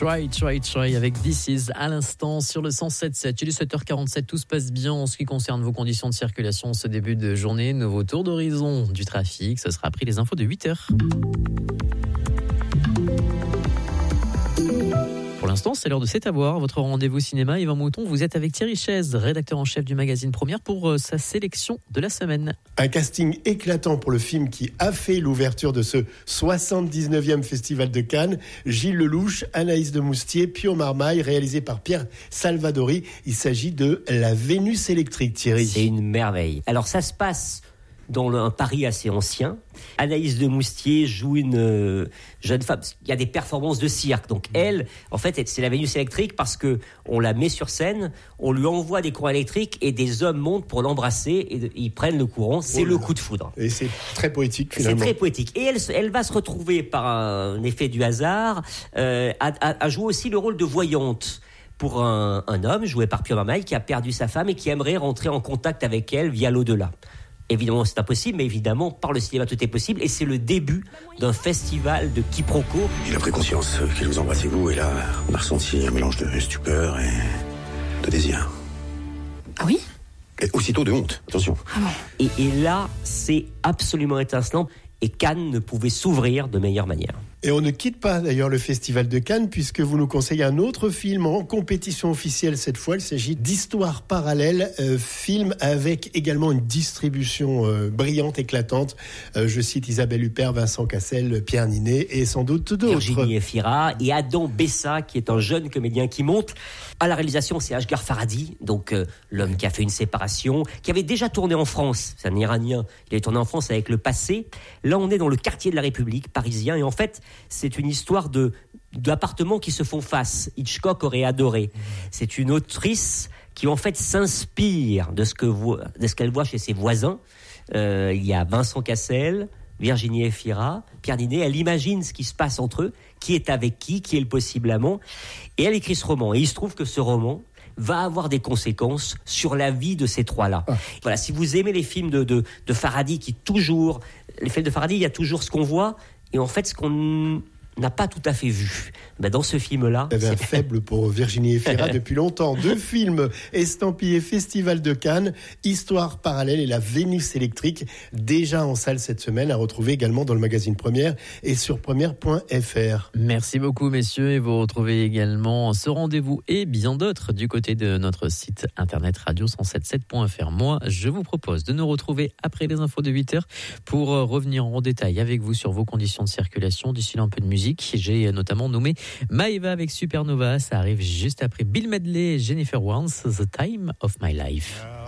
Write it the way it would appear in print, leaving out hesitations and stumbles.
Try avec This Is à l'instant sur le 107.7. Il est 7h47, tout se passe bien en ce qui concerne vos conditions de circulation ce début de journée. Nouveau tour d'horizon du trafic, ce sera après les infos de 8h. Pour l'instant, c'est l'heure de C'est à voir, votre rendez-vous cinéma. Yvan Mouton, vous êtes avec Thierry Chaise, rédacteur en chef du magazine Première, pour sa sélection de la semaine. Un casting éclatant pour le film qui a fait l'ouverture de ce 79e Festival de Cannes. Gilles Lelouch, Anaïs de Moustier, Pio Marmaille, réalisé par Pierre Salvadori. Il s'agit de La Vénus électrique, Thierry. C'est une merveille. Alors ça se passe dans un Paris assez ancien. Anaïs de Moustier joue une jeune femme. Il y a des performances de cirque. Donc elle, en fait, c'est la Vénus électrique parce que on la met sur scène, on lui envoie des courants électriques et des hommes montent pour l'embrasser et ils prennent le courant. C'est le coup de foudre. Et c'est très poétique finalement. C'est très poétique. Et elle va se retrouver par un effet du hasard à jouer aussi le rôle de voyante pour un homme joué par Pio Marmaille qui a perdu sa femme et qui aimerait rentrer en contact avec elle via l'au-delà. Évidemment, c'est impossible, mais évidemment, par le cinéma, tout est possible. Et c'est le début d'un festival de quiproquos. Il a pris conscience qu'il vous embrassait vous, et là, on a ressenti un mélange de stupeur et de désir. Ah oui ? Et aussitôt de honte, attention. Ah bon ? Et là, c'est absolument étincelant. Et Cannes ne pouvait s'ouvrir de meilleure manière. Et on ne quitte pas d'ailleurs le Festival de Cannes puisque vous nous conseillez un autre film en compétition officielle cette fois. Il s'agit d'Histoire parallèle, film avec également une distribution brillante, éclatante. Je cite Isabelle Huppert, Vincent Cassel, Pierre Ninet et sans doute d'autres. Virginie Efira et Adam Bessa qui est un jeune comédien qui monte. À la réalisation, c'est Asghar Farhadi, donc l'homme qui a fait une séparation, qui avait déjà tourné en France. C'est un Iranien. Il avait tourné en France avec Le Passé. Là, on est dans le quartier de la République parisien et en fait, c'est une histoire d'appartements qui se font face. Hitchcock aurait adoré. C'est une autrice qui en fait s'inspire de ce qu'elle voit chez ses voisins. Il y a Vincent Cassel, Virginie Efira, Pierre Ninet. Elle imagine ce qui se passe entre eux, qui est avec qui est le possible amant. Et elle écrit ce roman. Et il se trouve que ce roman va avoir des conséquences sur la vie de ces trois-là. Ah. Voilà, si vous aimez les films de Farhadi, les films de Farhadi, il y a toujours ce qu'on voit, et en fait, ce qu'on n'a pas tout à fait vu. Dans ce film-là... Il y avait un faible pour Virginie Efira depuis longtemps. 2 films estampillés Festival de Cannes, Histoire parallèle et La Vénus électrique, déjà en salle cette semaine, à retrouver également dans le magazine Première et sur première.fr. Merci beaucoup messieurs, et vous retrouvez également ce rendez-vous et bien d'autres du côté de notre site internet radio177.fr. Moi, je vous propose de nous retrouver après les infos de 8h pour revenir en détail avec vous sur vos conditions de circulation. D'ici là, un peu de musique. J'ai notamment nommé Maeva avec Supernova. Ça arrive juste après Bill Medley et Jennifer Warnes, The Time of My Life.